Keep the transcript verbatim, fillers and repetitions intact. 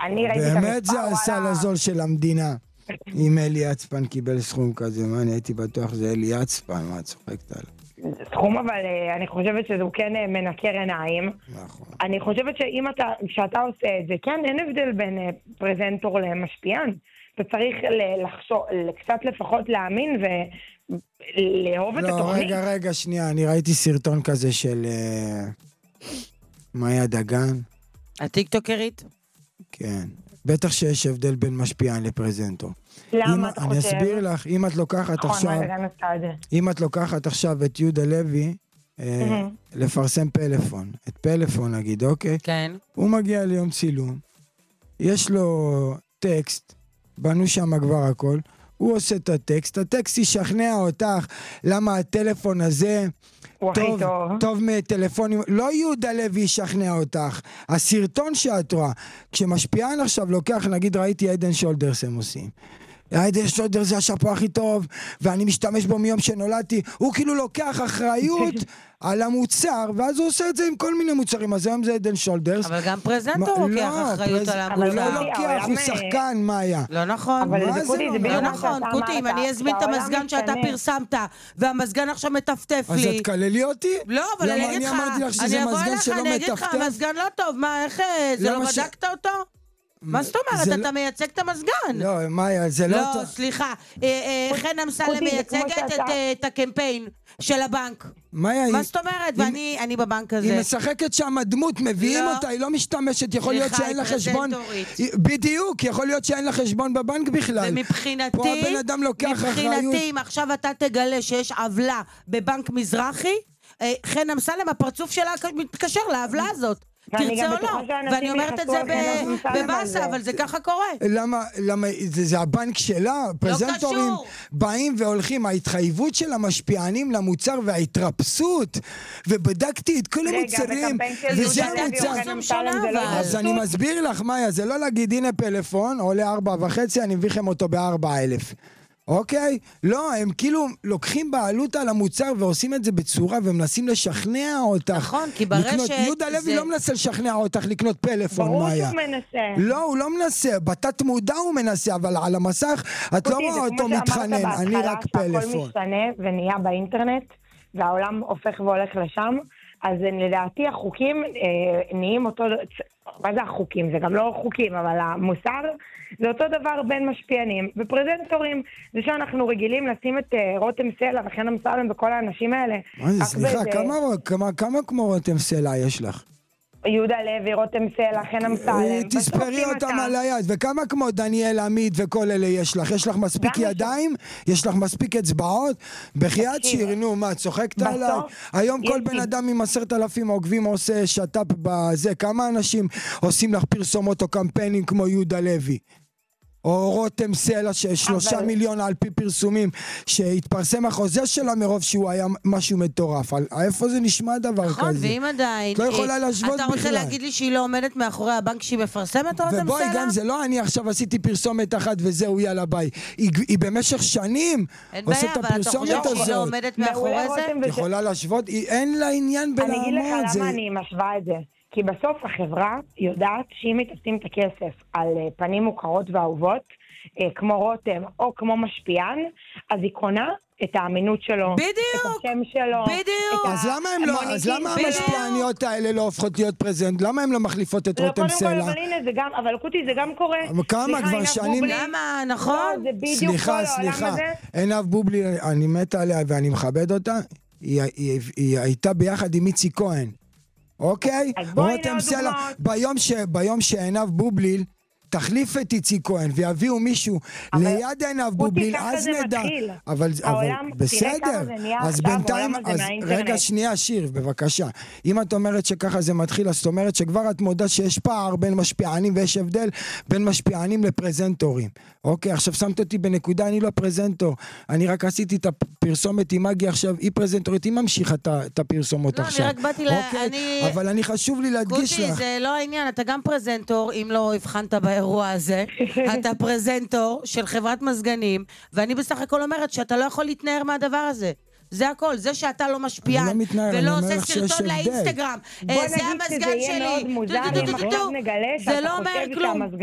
אני ראיתי את המספר, באמת זה הסל הזול של המדינה. אם אלי יצפן קיבל סכום כזה, מה, אני הייתי בטוח זה אלי יצפן, מה את צוחקת עליו? סכום, אבל אני חושבת שזה כן מנקר עיניים. נכון. אני חושבת שאם אתה, כשאתה עושה את זה, כן, אין הבדל בין פרזנטור למשפיען. אתה צריך לחשוב, קצת לפחות להאמין ולאהוב את לא, התוכנית. רגע, רגע, שנייה, אני ראיתי סרטון כזה של מאיה דגן. הטיקטוקרית? כן. בטח שיש הבדל בין משפיען לפרזנטור. למה אתה חושב? אני אסביר לך, אם את לוקחת עכשיו... נכון, מה עשתה את זה? אם את לוקחת עכשיו את יהודה לוי, לפרסם פלאפון. את פלאפון נגיד, אוקיי? כן. הוא מגיע ליום צילום, יש לו טקסט, בנו שם כבר הכל, הוא עושה את הטקסט, הטקסט ישכנע אותך למה הטלפון הזה טוב, טוב. טוב מטלפונים, לא יהודה לוי ישכנע אותך, הסרטון שאת רואה, כשמשפיען עכשיו לוקח, נגיד ראיתי עדן שולדרס הם עושים, עדן שולדרס זה השפו הכי טוב, ואני משתמש בו מיום שנולדתי, הוא כאילו לוקח אחריות על המוצר, ואז הוא עושה את זה עם כל מיני מוצרים, אז היום זה עדן שולדרס. אבל גם פרזנטור לוקח אחריות על המוצר. הוא לא לוקח, הוא שחקן, מאיה. לא נכון. לא נכון, קוטי, אם אני אזמין את המסגן שאתה פרסמת, והמסגן עכשיו מטפטף לי. אז את קללי אותי? לא, אבל אני אגיד לך, אני אבוא אליך, אני אגיד לך, המסגן לא טוב, מה, איך, זה לא בדקת אותו? מה זאת אומרת? אתה מייצג את המסגן. לא, מאיה, זה לא... לא, סליחה. חן אמסלם מייצגת את הקמפיין של הבנק. מה זאת אומרת? ואני בבנק הזה. היא משחקת שם הדמות, מביאים אותה, היא לא משתמשת, יכול להיות שאין לה חשבון... בדיוק, יכול להיות שאין לה חשבון בבנק בכלל. ומבחינתי, פה הבן אדם לוקח אחריות. מבחינתי, אם עכשיו אתה תגלה שיש עוולה בבנק מזרחי, חן אמסלם, הפרצוף שלה מתקשר לעוולה הזאת. תרצה או לא, ואני אומרת את זה בבאסה, אבל זה ככה קורה. למה, למה, זה הבנק שלה, פרזנטורים באים והולכים, ההתחייבות של המשפיענים למוצר וההתרפסות, ובדקתי את כל המוצרים, וזה המוצר. אז אני מסביר לך, מאיה, זה לא להגיד, הנה פלאפון, עולה ארבע וחצי, אני מביא לכם אותו בארבע אלף. אוקיי? לא, הם כאילו לוקחים בעלות על המוצר ועושים את זה בצורה ומנסים לשכנע אותך. נכון, כי ברשת... יהודה לוי לא מנסה לשכנע אותך לקנות פלאפון, מאיה. ברור שהוא מנסה. לא, הוא לא מנסה, בתת מודע הוא מנסה, אבל על המסך את לא רואה אותו מתחנן, אני רק פלאפון. הכל משתנה ונהיה באינטרנט, והעולם הופך והולך לשם, אז לדעתי החוקים אה, נהיים אותו... מה זה החוקים? זה גם לא חוקים, אבל המוסר זה אותו דבר בין משפיענים ופרזנטורים. זה שאנחנו רגילים לשים את uh, רותם סלע וכן אמסלם וכל האנשים האלה. מה זה, סליחה, בזה... כמה, כמה, כמה כמו רותם סלע יש לך? יהודה לוי, רותם סלע, חן אמסלם. תספרי אותם על היד. וכמה כמו דניאל עמית וכל אלה יש לך? יש לך מספיק ידיים? יש לך מספיק אצבעות? בחייאת שיר, נו, מה, צוחקת עליי? היום כל בן אדם עם עשרת אלפים עוקבים עושה שטאפ בזה. כמה אנשים עושים לך פרסומות או קמפיינים כמו יהודה לוי? או רותם סלע ששלושה אבל... מיליון על פי פרסומים שהתפרסם החוזה שלה מרוב שהוא היה משהו מטורף. על... איפה זה נשמע דבר נכון, כזה? ואם עדיין... את לא יכולה להשוות בכלל. אתה רוצה להגיד לי שהיא לא עומדת מאחורי הבנק שהיא מפרסמת רותם סלע? ובואי גם זה לא אני עכשיו עשיתי פרסומת אחת וזהו יאללה ביי. היא, היא במשך שנים עושה את הפרסומת הזאת. אין בעיה, אבל אתה חושב שהיא לא עומדת מאחורי זה? יכולה להשוות, היא, אין לה עניין בלעמוד. אני אגיד לך למה אני משווה את זה. כי בסוף החברה יודעת שאם היא תשים את הכסף על פנים מוכרות ואהובות, כמו רותם או כמו משפיען, אז היא קונה את האמינות שלו, בדיוק, את השם שלו. בדיוק. אז למה הם לא, אז למה המשפיעניות האלה לא הופכות להיות פרזנט? למה הם לא מחליפות את רותם סלע? לא, קודם כל, אבל הנה, זה גם, אבל קוטי, זה גם קורה. כמה כבר שנים? למה, נכון? זה בדיוק כל העולם הזה. סליחה, סליחה. עינב בובלי, אני מת עליה ואני מכבד אותה. היא הייתה ביחד עם איצי כהן. אוקיי? רותם סלע, ביום ש, ביום שעינב בובליל תחליף את איצי כהן ויביאו מישהו ליד עינב בובליל, אז נדע. אבל, אבל בסדר. אז בינתיים, אז רגע שנייה שיר, בבקשה. אם את אומרת שככה זה מתחיל, אז את אומרת שכבר את מודה שיש פער בין משפיענים ויש הבדל בין משפיענים לפרזנטורים. אוקיי, עכשיו שמת אותי בנקודה, אני לא פרזנטור. אני רק עשיתי את הפרסומת עם מגי עכשיו, היא פרזנטורית, היא ממשיכה את הפרסומות עכשיו. לא, אני רק באתי לה... אבל אני חשוב לי להדגיש לך. קוטי, זה לא העניין, אתה גם פרזנטור, אם לא הבחנת באירוע הזה, אתה פרזנטור של חברת מזגנים, ואני בסך הכל אומרת שאתה לא יכול להתנער מהדבר הזה. זה הכל, זה שאתה לא משפיען, ולא עושה סרטון לאינסטגרם. זה המזגן שלי. בוא נגיד שזה יהיה מאוד מוזר, אם עכשיו נגלה שאתה חושב שהמזגנים